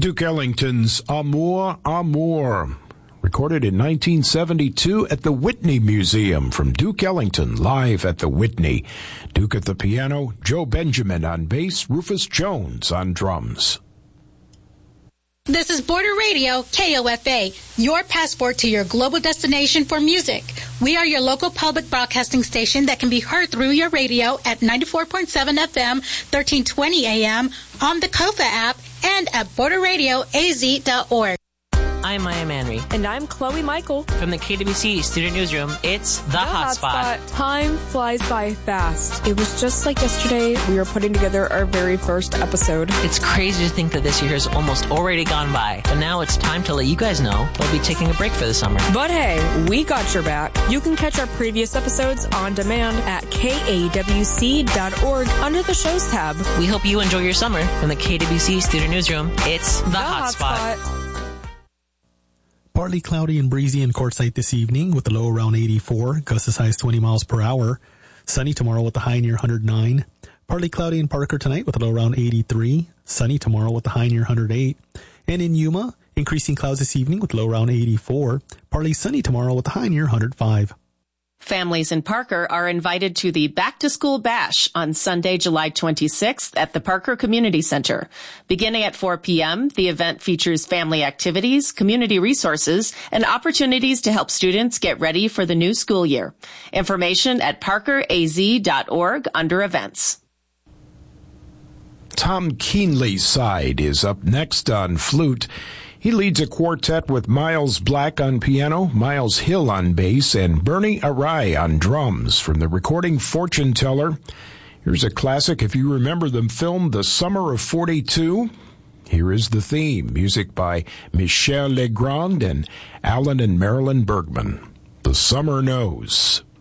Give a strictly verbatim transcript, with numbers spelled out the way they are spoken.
Duke Ellington's Amour, Amour, recorded in nineteen seventy-two at the Whitney Museum from Duke Ellington, live at the Whitney. Duke at the piano, Joe Benjamin on bass, Rufus Jones on drums. This is Border Radio, K O F A, your passport to your global destination for music. We are your local public broadcasting station that can be heard through your radio at ninety-four point seven F M, thirteen twenty A M, on the Kofa app, and at border radio a z dot org. I'm Maya Manry. And I'm Chloe Michael. From the K W C Student Newsroom, it's The, the Hotspot. Hotspot. Time flies by fast. It was just like yesterday we were putting together our very first episode. It's crazy to think that this year has almost already gone by. But now it's time to let you guys know we'll be taking a break for the summer. But hey, we got your back. You can catch our previous episodes on demand at K A W C dot org under the Shows tab. We hope you enjoy your summer. From the K W C Student Newsroom, it's The, the Hotspot. Hotspot. Partly cloudy and breezy in Quartzsite this evening with the low around eighty-four, gusts as high as twenty miles per hour. Sunny tomorrow with the high near one hundred nine. Partly cloudy in Parker tonight with a low around eighty-three. Sunny tomorrow with the high near one hundred eight. And in Yuma, increasing clouds this evening with low around eighty-four. Partly sunny tomorrow with the high near one hundred five. Families in Parker are invited to the Back to School Bash on Sunday, July twenty-sixth at the Parker Community Center. Beginning at four p.m., the event features family activities, community resources, and opportunities to help students get ready for the new school year. Information at parker a z dot org under events. Tom Keenley's side is up next on flute. He leads a quartet with Miles Black on piano, Miles Hill on bass, and Bernie Arai on drums from the recording Fortune Teller. Here's a classic if you remember the film The Summer of forty-two. Here is the theme, music by Michel Legrand and Alan and Marilyn Bergman. The Summer Knows.